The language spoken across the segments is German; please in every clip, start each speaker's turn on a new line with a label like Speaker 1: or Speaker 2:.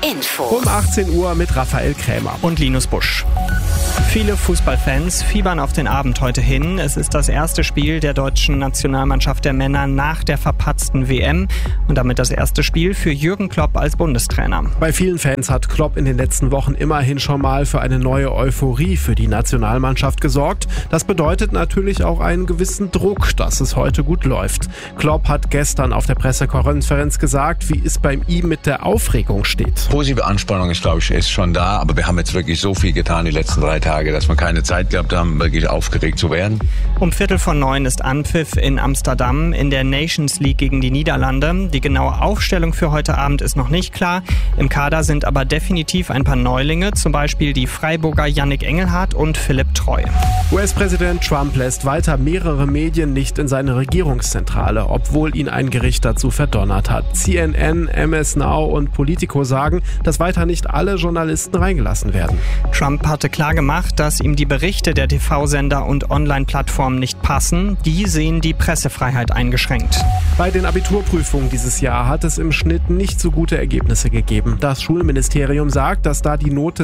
Speaker 1: Info.
Speaker 2: Um 18 Uhr mit Raphael Krämer
Speaker 3: und Linus Busch. Viele Fußballfans fiebern auf den Abend heute hin. Es ist das erste Spiel der deutschen Nationalmannschaft der Männer nach der verpatzten WM und damit das erste Spiel für Jürgen Klopp als Bundestrainer.
Speaker 2: Bei vielen Fans hat Klopp in den letzten Wochen immerhin schon mal für eine neue Euphorie für die Nationalmannschaft gesorgt. Das bedeutet natürlich auch einen gewissen Druck, dass es heute gut läuft. Klopp hat gestern auf der Pressekonferenz gesagt, wie es bei ihm mit der Aufregung steht.
Speaker 4: Positive Anspannung ist schon da, aber wir haben jetzt wirklich so viel getan die letzten 3 Tage, dass wir keine Zeit gehabt haben, wirklich aufgeregt zu werden.
Speaker 3: Um 8:45 ist Anpfiff in Amsterdam in der Nations League gegen die Niederlande. Die genaue Aufstellung für heute Abend ist noch nicht klar. Im Kader sind aber definitiv ein paar Neulinge, zum Beispiel die Freiburger Yannick Engelhardt und Philipp Treu.
Speaker 2: US-Präsident Trump lässt weiter mehrere Medien nicht in seine Regierungszentrale, obwohl ihn ein Gericht dazu verdonnert hat. CNN, MS Now und Politico sagen, dass weiter nicht alle Journalisten reingelassen werden.
Speaker 3: Trump hatte klar gemacht, dass ihm die Berichte der TV-Sender und Online-Plattformen nicht passen. Die sehen die Pressefreiheit eingeschränkt.
Speaker 2: Bei den Abiturprüfungen dieses Jahr hat es im Schnitt nicht so gute Ergebnisse gegeben. Das Schulministerium sagt, dass da die Note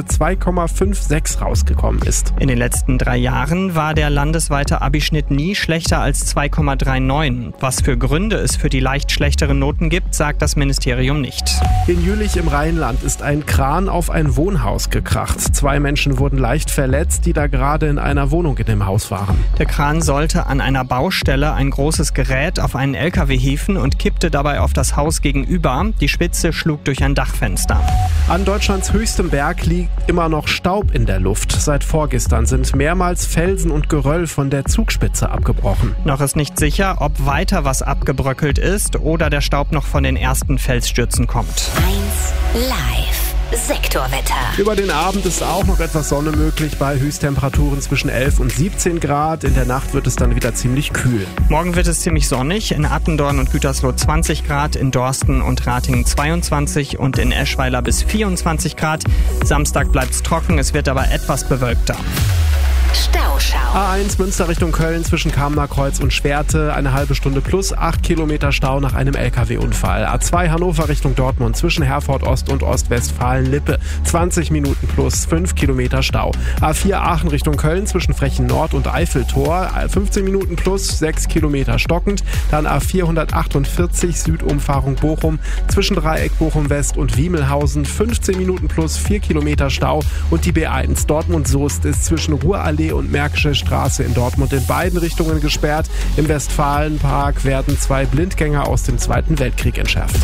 Speaker 2: 2,56 rausgekommen ist.
Speaker 3: In den letzten 3 Jahren war der landesweite Abischnitt nie schlechter als 2,39. Was für Gründe es für die leicht schlechteren Noten gibt, sagt das Ministerium nicht.
Speaker 2: In Jülich im Rheinland ist ein Kran auf ein Wohnhaus gekracht. 2 Menschen wurden leicht verletzt, die da gerade in einer Wohnung in dem Haus waren.
Speaker 3: Der Kran sollte an einer Baustelle ein großes Gerät auf einen LKW hieven und kippte dabei auf das Haus gegenüber. Die Spitze schlug durch ein Dachfenster.
Speaker 2: An Deutschlands höchstem Berg liegt immer noch Staub in der Luft. Seit vorgestern sind mehrmals Felsen und Geröll von der Zugspitze abgebrochen.
Speaker 3: Noch ist nicht sicher, ob weiter was abgebröckelt ist oder der Staub noch von den ersten Felsstürzen kommt.
Speaker 1: 1 Live. Sektorwetter.
Speaker 2: Über den Abend ist auch noch etwas Sonne möglich bei Höchsttemperaturen zwischen 11 und 17 Grad. In der Nacht wird es dann wieder ziemlich kühl.
Speaker 3: Morgen wird es ziemlich sonnig. In Attendorn und Gütersloh 20 Grad, in Dorsten und Ratingen 22 und in Eschweiler bis 24 Grad. Samstag bleibt es trocken, es wird aber etwas bewölkter.
Speaker 1: Stauschau.
Speaker 2: A1 Münster Richtung Köln zwischen Kamener Kreuz und Schwerte, eine halbe Stunde plus 8 Kilometer Stau nach einem LKW-Unfall. A2 Hannover Richtung Dortmund zwischen Herford Ost und Ostwestfalen-Lippe, 20 Minuten plus 5 Kilometer Stau. A4 Aachen Richtung Köln zwischen Frechen Nord und Eiffeltor, 15 Minuten plus 6 Kilometer stockend. Dann A448 Südumfahrung Bochum zwischen Dreieck Bochum West und Wiemelhausen, 15 Minuten plus 4 Kilometer Stau. Und die B1 Dortmund-Soest ist zwischen Ruhrallee und Märkische Straße in Dortmund in beiden Richtungen gesperrt. Im Westfalenpark werden 2 Blindgänger aus dem Zweiten Weltkrieg entschärft.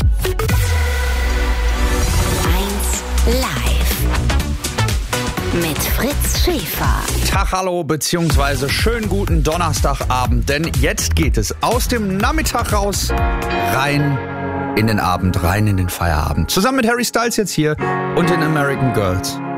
Speaker 1: 1 Live. Mit Fritz Schäfer.
Speaker 5: Tag, hallo, beziehungsweise schönen guten Donnerstagabend, denn jetzt geht es aus dem Nachmittag raus, rein in den Abend, rein in den Feierabend. Zusammen mit Harry Styles jetzt hier und den American Girls.